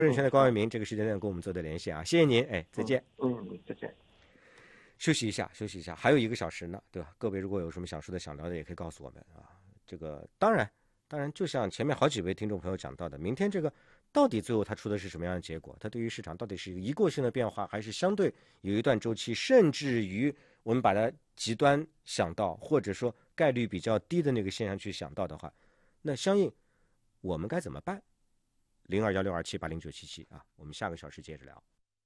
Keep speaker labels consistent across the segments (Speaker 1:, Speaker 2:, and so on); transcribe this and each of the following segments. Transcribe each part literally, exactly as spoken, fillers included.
Speaker 1: 证券的高为民这个时间段跟我们做的连线啊，谢谢您，哎，再见。
Speaker 2: 嗯，嗯再见。
Speaker 1: 休息一下，休息一下，还有一个小时呢，对吧？各位如果有什么想说的、想聊的，也可以告诉我们啊。这个当然，当然，就像前面好几位听众朋友讲到的，明天这个到底最后它出的是什么样的结果？它对于市场到底是一个一过性的变化，还是相对有一段周期，甚至于我们把它极端想到，或者说概率比较低的那个现象去想到的话，那相应我们该怎么办？零二幺六二七八零九七七啊，我们下个小时接着聊。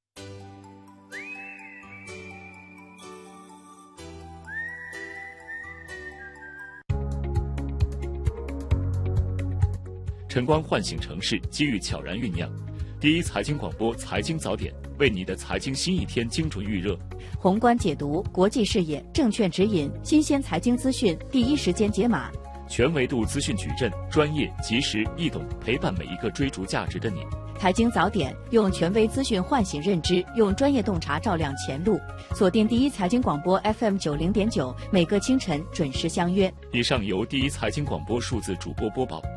Speaker 3: 晨光唤醒城市，机遇悄然酝酿。第一财经广播财经早点，为你的财经新一天精准预热。
Speaker 4: 宏观解读、国际视野、证券指引、新鲜财经资讯，第一时间解码。
Speaker 3: 全维度资讯矩阵，专业、及时、易懂，陪伴每一个追逐价值的你。
Speaker 4: 财经早点，用权威资讯唤醒认知，用专业洞察照亮前路。锁定第一财经广播 F M 九零点九，每个清晨准时相约。
Speaker 3: 以上由第一财经广播数字主播播报。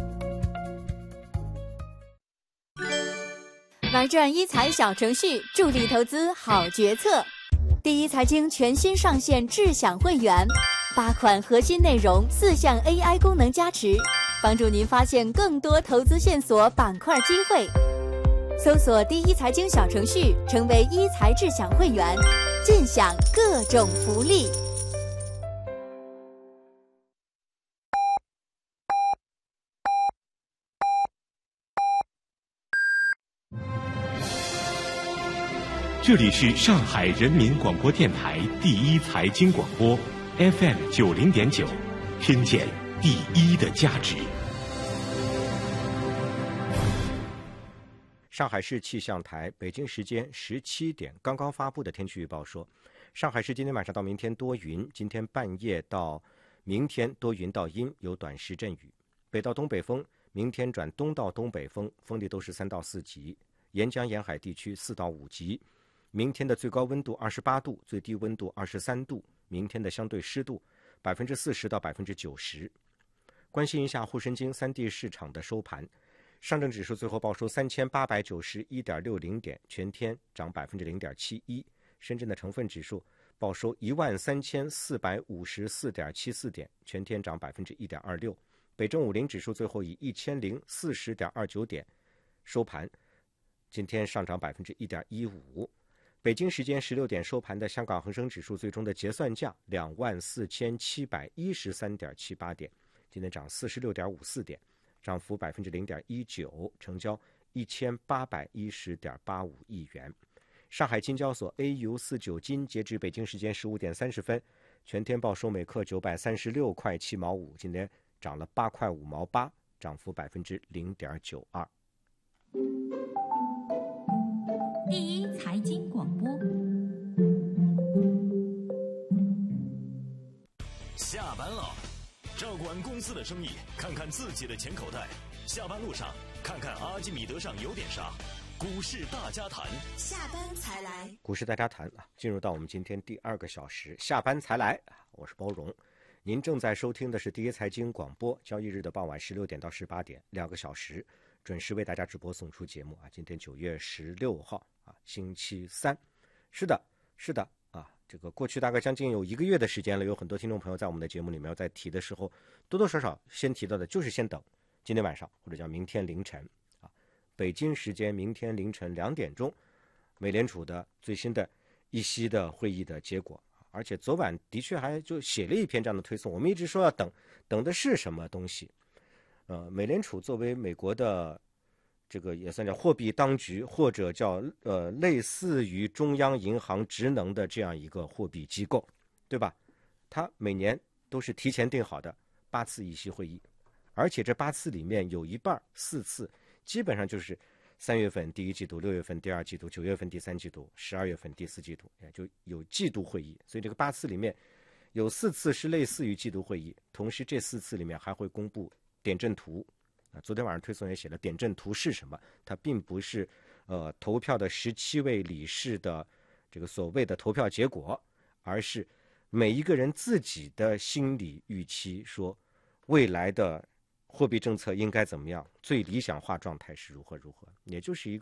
Speaker 5: 玩转一财小程序，助力投资好决策。第一财经全新上线智享会员，八款核心内容，四项 A I 功能加持，帮助您发现更多投资线索、板块机会。搜索第一财经小程序，成为一财智享会员，尽享各种福利。
Speaker 6: 这里是上海人民广播电台第一财经广播 F M 九零点九，听见第一的价值。
Speaker 1: 上海市气象台北京时间十七点刚刚发布的天气预报说，上海市今天晚上到明天多云，今天半夜到明天多云到阴，有短时阵雨，北到东北风，明天转东到东北风，风力都是三到四级，沿江沿海地区四到五级。明天的最高温度二十八度，最低温度二十三度。明天的相对湿度百分之四十到百分之九十。关心一下沪深金三地市场的收盘，上证指数最后报收三千八百九十一点六零点，全天涨百分之零点七一。深圳的成分指数报收一万三千四百五十四点七四点，全天涨百分之一点二六。北证五零指数最后以一千零四十点二九点收盘，今天上涨百分之一点一五。北京时间十六点收盘的香港恒生指数最终的结算价两万四千七百一十三点七八点，今天涨四十六点五四点，涨幅百分之零点一九，成交一千八百一十点八五亿元。上海金交所 A 五四九金截至北京时间十五点三十分，全天报收每克九百三十六块七毛五，今天涨了八块五毛八，涨幅百分之零点九二。
Speaker 7: 第一财经广播，
Speaker 8: 下班了，照顾完公司的生意，看看自己的钱口袋。下班路上，看看阿基米德上有点啥。股市大家谈，
Speaker 5: 下班才来。
Speaker 1: 股市大家谈啊，进入到我们今天第二个小时，下班才来。我是包荣，您正在收听的是第一财经广播，交易日的傍晚十六点到十八点，两个小时。准时为大家直播送出节目啊！今天九月十六号啊，星期三，是的，是的啊，这个过去大概将近有一个月的时间了，有很多听众朋友在我们的节目里面在提的时候，多多少少先提到的就是先等今天晚上或者叫明天凌晨啊，北京时间明天凌晨两点钟，美联储的最新的议息的会议的结果，而且昨晚的确还就写了一篇这样的推送，我们一直说要等，等的是什么东西？呃，美联储作为美国的这个也算叫货币当局，或者叫呃类似于中央银行职能的这样一个货币机构，对吧？它每年都是提前定好的八次议息会议，而且这八次里面有一半四次基本上就是三月份第一季度、六月份第二季度、九月份第三季度、十二月份第四季度，也就有季度会议。所以这个八次里面有四次是类似于季度会议，同时这四次里面还会公布点阵图。昨天晚上推送也写了，点阵图是什么？它并不是呃投票的十七位理事的这个所谓的投票结果，而是每一个人自己的心理预期，说未来的货币政策应该怎么样，最理想化状态是如何如何，也就是一个